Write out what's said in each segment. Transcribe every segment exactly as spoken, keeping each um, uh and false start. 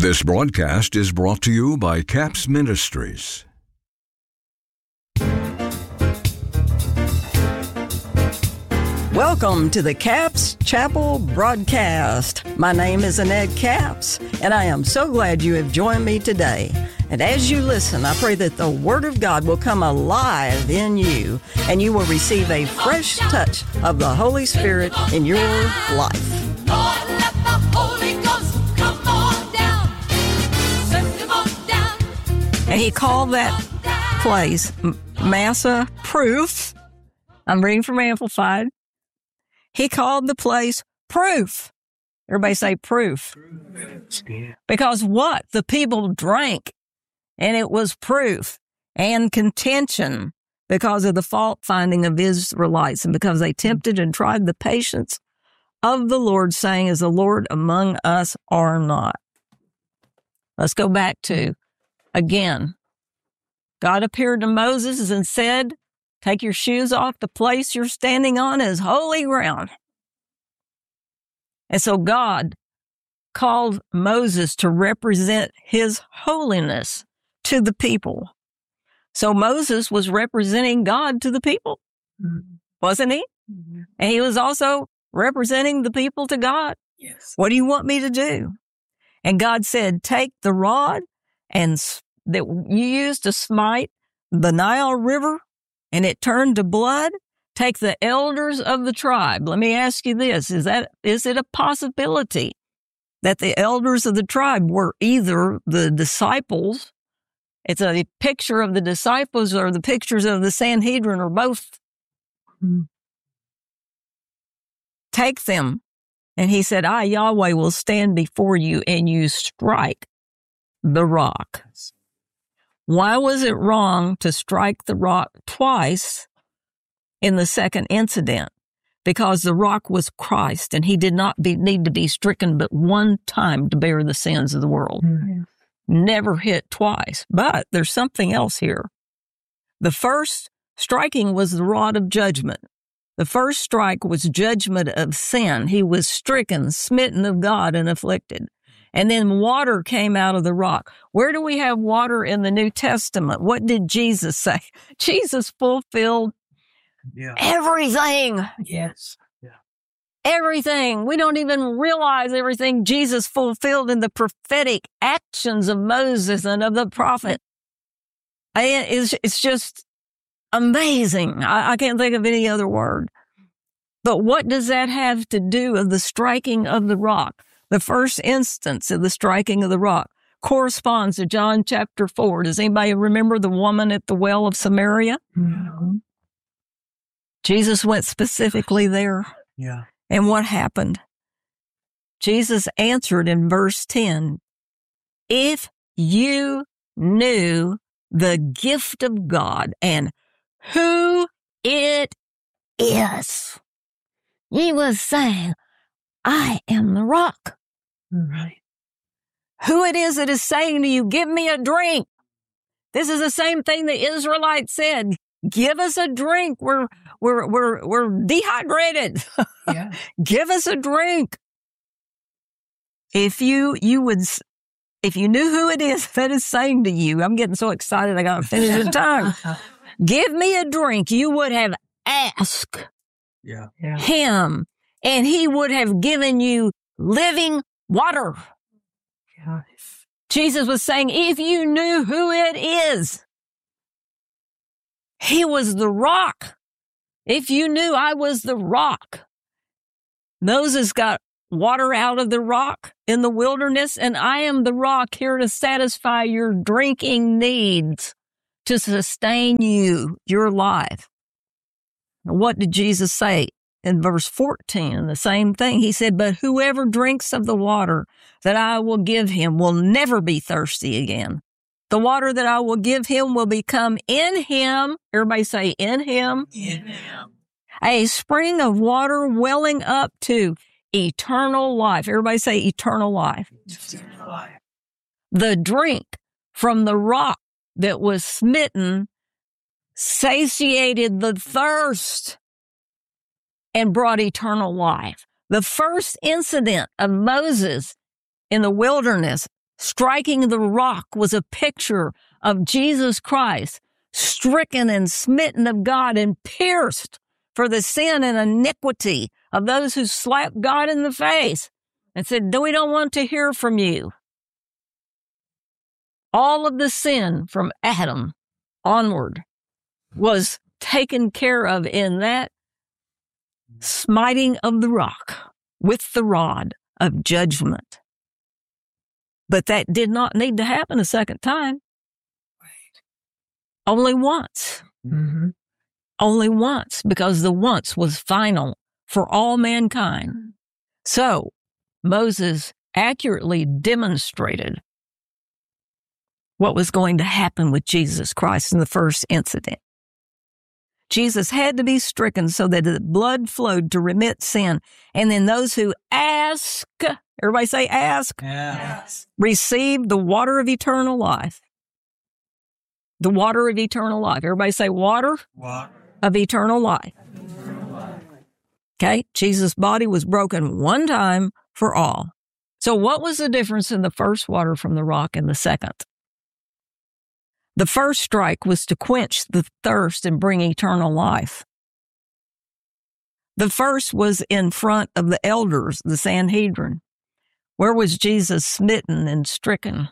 This broadcast is brought to you by CAPS Ministries. Welcome to the CAPS Chapel broadcast. My name is Annette Capps, and I am so glad you have joined me today. And as you listen, I pray that the Word of God will come alive in you, and you will receive a fresh touch of the Holy Spirit in your life. Lord, let the Holy Ghost come on down. Send him on down. And he called that place Massa Proof. I'm reading from Amplified. He called the place Proof. Everybody say Proof. Because what? The people drank, and it was proof and contention because of the fault finding of Israelites and because they tempted and tried the patience of the Lord, saying, is the Lord among us or not? Let's go back to, again, God appeared to Moses and said, take your shoes off. The place you're standing on is holy ground. And so God called Moses to represent his holiness to the people. So Moses was representing God to the people, mm-hmm. wasn't he? Mm-hmm. And he was also representing the people to God. Yes. What do you want me to do? And God said, take the rod and that you used to smite the Nile River, and it turned to blood. Take the elders of the tribe. Let me ask you this. Is that, is it a possibility that the elders of the tribe were either the disciples? It's a picture of the disciples or the pictures of the Sanhedrin or both. Mm-hmm. Take them. And he said, I, Yahweh, will stand before you and you strike the rock. Why was it wrong to strike the rock twice in the second incident? Because the rock was Christ, and he did not be, need to be stricken but one time to bear the sins of the world. Mm-hmm. Never hit twice. But there's something else here. The first striking was the rod of judgment. The first strike was judgment of sin. He was stricken, smitten of God, and afflicted. And then water came out of the rock. Where do we have water in the New Testament? What did Jesus say? Jesus fulfilled yeah. everything. Yes. Yeah. Everything. We don't even realize everything Jesus fulfilled in the prophetic actions of Moses and of the prophet. I, it's, it's just amazing. I, I can't think of any other word. But what does that have to do with the striking of the rock? The first instance of the striking of the rock corresponds to John chapter four. Does anybody remember the woman at the well of Samaria? Mm-hmm. Jesus went specifically there. Yeah. And what happened? Jesus answered in verse ten, if you knew the gift of God and who it is, he was saying, I am the rock. Right. Who it is that is saying to you, give me a drink. This is the same thing the Israelites said. Give us a drink. We're, we're, we're, we're dehydrated. Yeah. Give us a drink. If you, you would, if you knew who it is that is saying to you, I'm getting so excited I got to finish the tongue. Give me a drink. You would have asked yeah. Yeah. him, and he would have given you living water. Yeah. Jesus was saying, if you knew who it is, he was the rock. If you knew I was the rock. Moses got water out of the rock in the wilderness, and I am the rock here to satisfy your drinking needs, to sustain you, your life. What did Jesus say in verse fourteen? The same thing. He said, but whoever drinks of the water that I will give him will never be thirsty again. The water that I will give him will become in him. Everybody say in him. In him. A spring of water welling up to eternal life. Everybody say eternal life. Eternal life. The drink from the rock that was smitten satiated the thirst and brought eternal life. The first incident of Moses in the wilderness Striking the rock was a picture of Jesus Christ, stricken and smitten of God and pierced for the sin and iniquity of those who slapped God in the face and said, "We don't want to hear from you." All of the sin from Adam onward was taken care of in that smiting of the rock with the rod of judgment. But that did not need to happen a second time. Right. Only once. Mm-hmm. Only once, because the once was final for all mankind. So Moses accurately demonstrated what was going to happen with Jesus Christ in the first incident. Jesus had to be stricken so that the blood flowed to remit sin. And then those who ask, everybody say ask, Yes. receive the water of eternal life. The water of eternal life. Everybody say water Water. of eternal life. Okay, Jesus' body was broken one time for all. So what was the difference in the first water from the rock and the second? The first strike was to quench the thirst and bring eternal life. The first was in front of the elders, the Sanhedrin. Where was Jesus smitten and stricken?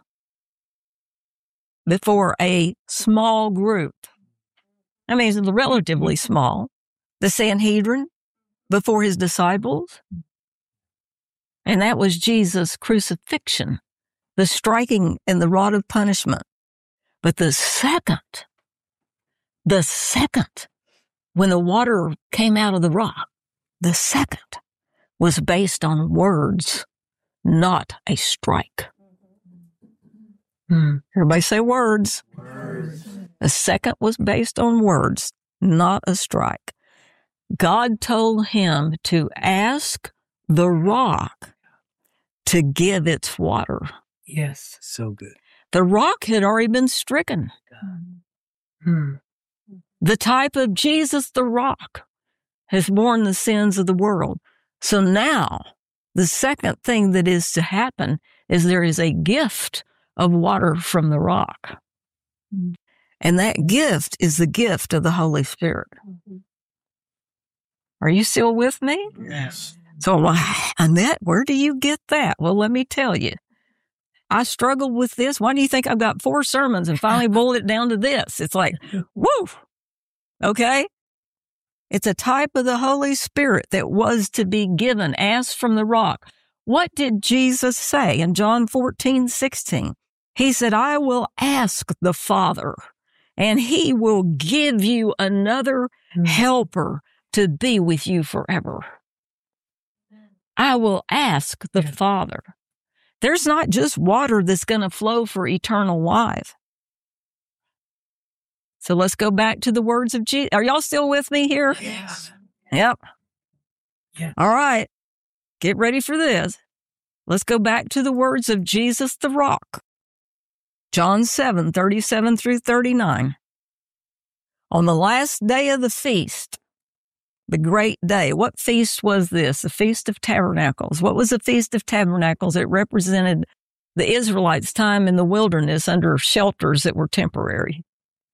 Before a small group. I mean, it's relatively small. The Sanhedrin, before his disciples. And that was Jesus' crucifixion, the striking and the rod of punishment. But the second, the second, when the water came out of the rock, the second was based on words, not a strike. Hmm. Everybody say words. Words. The second was based on words, not a strike. God told him to ask the rock to give its water. Yes. So good. The rock had already been stricken. Hmm. The type of Jesus, the rock, has borne the sins of the world. So now, the second thing that is to happen is there is a gift of water from the rock. And that gift is the gift of the Holy Spirit. Are you still with me? Yes. So, well, Annette, where do you get that? Well, let me tell you. I struggled with this. Why do you think I've got four sermons and finally boiled it down to this? It's like, woo, okay? It's a type of the Holy Spirit that was to be given, asked from the rock. What did Jesus say in John fourteen sixteen? He said, I will ask the Father, and he will give you another helper to be with you forever. I will ask the Father. There's not just water that's going to flow for eternal life. So let's go back to the words of Jesus. Are y'all still with me here? Yes. Yep. Yes. All right. Get ready for this. Let's go back to the words of Jesus the rock. John seven, thirty-seven through thirty-nine. On the last day of the feast, the great day. What feast was this? The Feast of Tabernacles. What was the Feast of Tabernacles? It represented the Israelites' time in the wilderness under shelters that were temporary.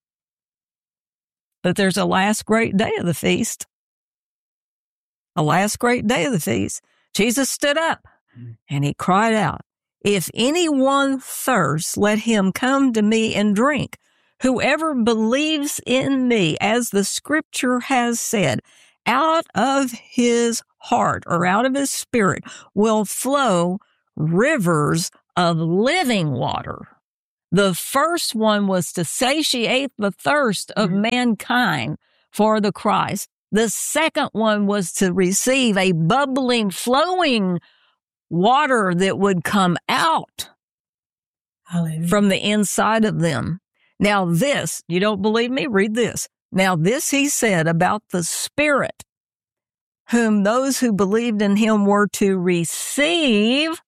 But there's a last great day of the feast. A last great day of the feast. Jesus stood up and he cried out, if anyone thirsts, let him come to me and drink. Whoever believes in me, as the scripture has said, out of his heart or out of his spirit will flow rivers of living water. The first one was to satiate the thirst of mankind for the Christ. The second one was to receive a bubbling, flowing water that would come out Hallelujah. from the inside of them. Now this, you don't believe me? Read this. Now this he said about the Spirit, whom those who believed in him were to receive.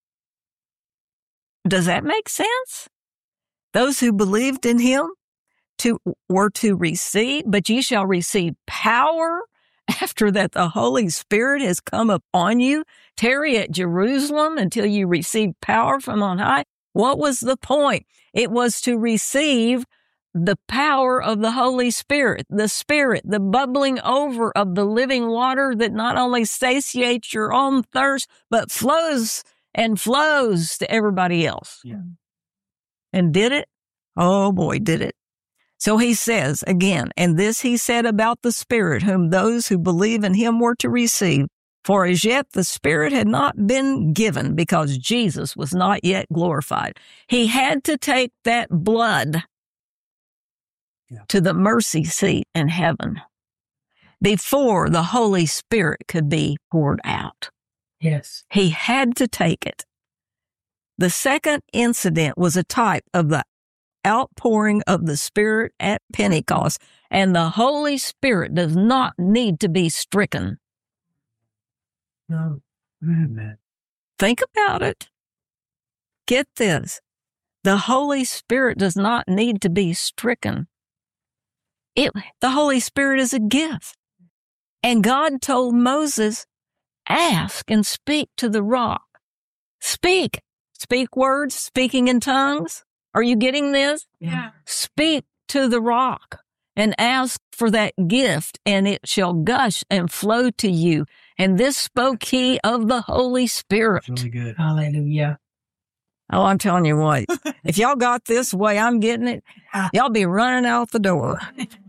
Does that make sense? Those who believed in him to, were to receive, but ye shall receive power after that the Holy Spirit has come upon you. Tarry at Jerusalem until you receive power from on high. What was the point? It was to receive the power of the Holy Spirit, the Spirit, the bubbling over of the living water that not only satiates your own thirst, but flows and flows to everybody else. Yeah. And did it? Oh boy, did it. So he says again, and this he said about the Spirit, whom those who believe in him were to receive. For as yet the Spirit had not been given because Jesus was not yet glorified. He had to take that blood Yeah. to the mercy seat in heaven before the Holy Spirit could be poured out. Yes. He had to take it. The second incident was a type of the outpouring of the Spirit at Pentecost, and the Holy Spirit does not need to be stricken. No. Amen. Think about it. Get this. The Holy Spirit does not need to be stricken. It, the Holy Spirit is a gift. And God told Moses, ask and speak to the rock. Speak. Speak words, speaking in tongues. Are you getting this? Yeah. Speak to the rock and ask for that gift, and it shall gush and flow to you. And this spoke he of the Holy Spirit. It's really good. Hallelujah. Oh, I'm telling you what, if y'all got this the way I'm getting it, y'all be running out the door.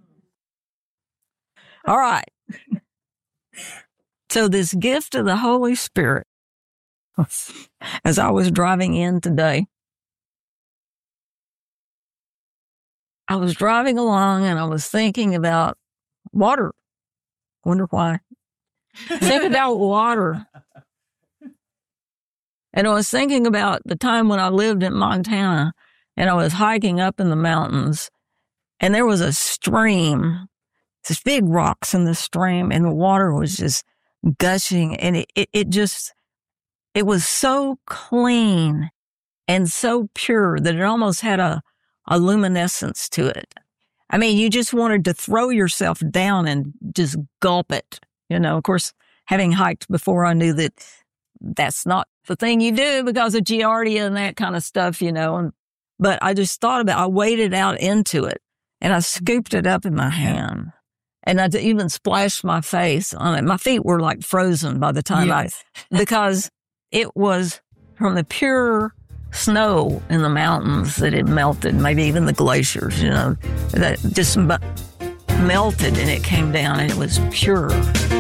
All right. So this gift of the Holy Spirit, as I was driving in today, I was driving along and I was thinking about water. Wonder why. Think about water. And I was thinking about the time when I lived in Montana and I was hiking up in the mountains and there was a stream, these big rocks in the stream, and the water was just gushing, and it, it, it just, it was so clean and so pure that it almost had a, a luminescence to it. I mean, you just wanted to throw yourself down and just gulp it. You know, of course, having hiked before, I knew that that's not the thing you do because of giardia and that kind of stuff, you know. And, but I just thought about, I waded out into it and I scooped it up in my hand. And I even splashed my face on it. My feet were like frozen by the time Yes. I, because it was from the pure snow in the mountains that had melted, maybe even the glaciers, you know, that just m- melted and it came down and it was pure.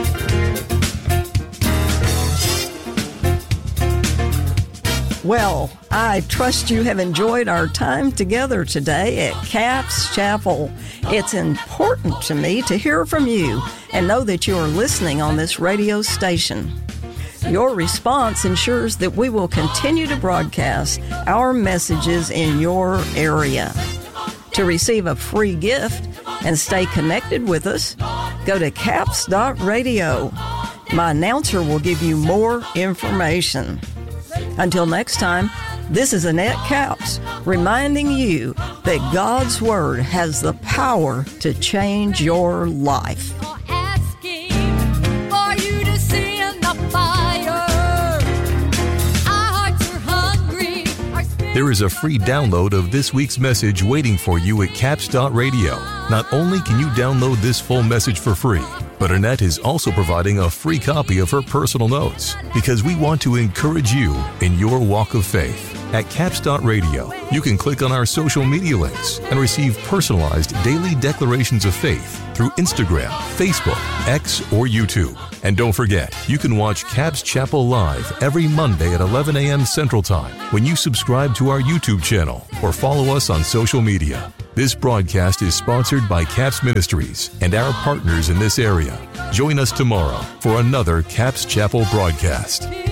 Well, I trust you have enjoyed our time together today at Capps Chapel. It's important to me to hear from you and know that you are listening on this radio station. Your response ensures that we will continue to broadcast our messages in your area. To receive a free gift and stay connected with us, go to capps dot radio. My announcer will give you more information. Until next time, this is Annette Capps reminding you that God's Word has the power to change your life. Asking for you to send the fire. Our hearts are hungry. Our spirits There is a free download of this week's message waiting for you at capps dot radio. Not only can you download this full message for free, but Annette is also providing a free copy of her personal notes because we want to encourage you in your walk of faith. At capps dot radio, you can click on our social media links and receive personalized daily declarations of faith through Instagram, Facebook, X, or YouTube. And don't forget, you can watch Capps Chapel live every Monday at eleven a.m. Central Time when you subscribe to our YouTube channel or follow us on social media. This broadcast is sponsored by Capps Ministries and our partners in this area. Join us tomorrow for another Capps Chapel broadcast.